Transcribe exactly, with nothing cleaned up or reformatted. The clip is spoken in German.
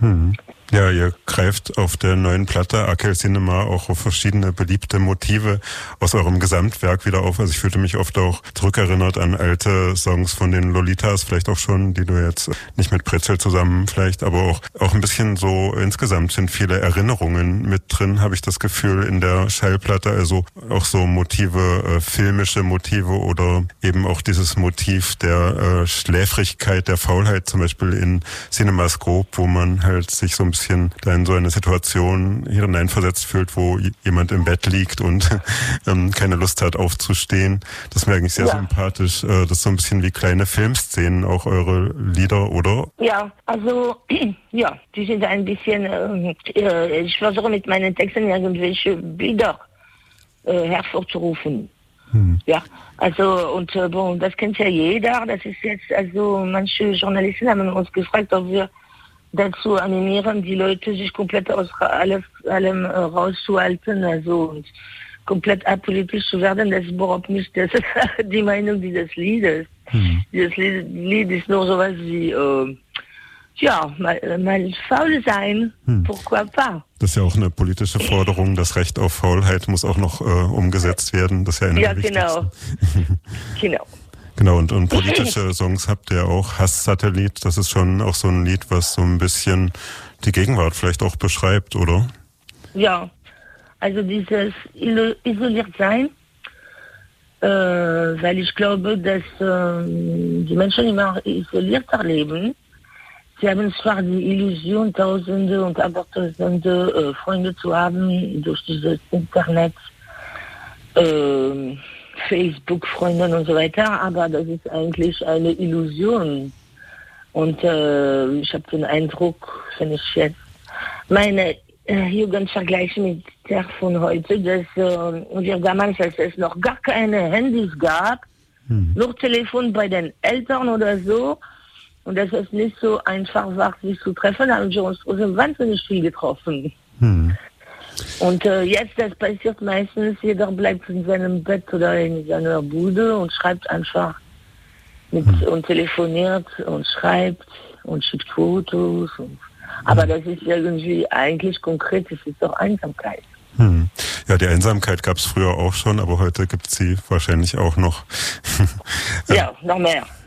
Hm. Ja, ihr greift auf der neuen Platte Akel Cinema auch auf verschiedene beliebte Motive aus eurem Gesamtwerk wieder auf. Also ich fühlte mich oft auch zurückerinnert an alte Songs von den Lolitas, vielleicht auch schon, die du jetzt nicht mit Pretzel zusammen vielleicht, aber auch, auch ein bisschen so insgesamt sind viele Erinnerungen mit drin, habe ich das Gefühl, in der Schallplatte. Also auch so Motive, äh, filmische Motive oder eben auch dieses Motiv der äh, Schläfrigkeit, der Faulheit zum Beispiel in Cinemascope, wo man halt sich so ein bisschen da in so eine Situation hier hineinversetzt fühlt, wo jemand im Bett liegt und ähm, keine Lust hat aufzustehen. Das ist mir eigentlich sehr ja. sympathisch. Äh, das ist so ein bisschen wie kleine Filmszenen, auch eure Lieder, oder? Ja, also ja, die sind ein bisschen, äh, ich versuche mit meinen Texten irgendwelche Bilder äh, hervorzurufen. Hm. Ja, also und äh, bon, das kennt ja jeder. Das ist jetzt, also manche Journalisten haben uns gefragt, ob wir dazu animieren, die Leute sich komplett aus alles, allem äh, rauszuhalten, also und komplett apolitisch zu werden. Das ist überhaupt nicht das die Meinung dieses Liedes. Hm. Dieses Lied, Lied ist nur sowas wie, äh, ja, mal, mal faul sein, hm. pourquoi pas. Das ist ja auch eine politische Forderung, das Recht auf Faulheit muss auch noch äh, umgesetzt werden. Das ist ja eine ja, der genau. genau. Genau, und, und politische Songs habt ihr auch. Hass-Satellit, das ist schon auch so ein Lied, was so ein bisschen die Gegenwart vielleicht auch beschreibt, oder? Ja, also dieses isoliert sein, äh, weil ich glaube, dass äh, die Menschen immer isolierter leben. Sie haben zwar die Illusion, Tausende und Abertausende äh, Freunde zu haben durch dieses Internet, äh, Facebook-Freundin und so weiter, aber das ist eigentlich eine Illusion. Und äh, ich habe den Eindruck, wenn ich jetzt meine äh, Jugend vergleiche mit der von heute, dass äh, wir damals, als es noch gar keine Handys gab, hm. nur Telefon bei den Eltern oder so, und dass es nicht so einfach war, sich zu treffen, haben wir uns wahnsinnig viel getroffen. Hm. Und äh, jetzt, das passiert meistens, jeder bleibt in seinem Bett oder in seiner Bude und schreibt einfach mit hm. und telefoniert und schreibt und schickt Fotos. Und, aber das ist irgendwie eigentlich konkret, das ist doch Einsamkeit. Hm. Ja, die Einsamkeit gab es früher auch schon, aber heute gibt es sie wahrscheinlich auch noch. ja, noch mehr.